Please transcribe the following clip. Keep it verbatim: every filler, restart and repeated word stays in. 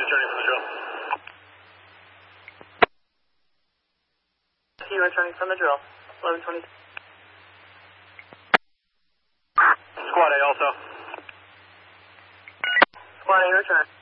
returning from the drill. T returning from the drill. eleven twenty. Squad A also. Squad A return.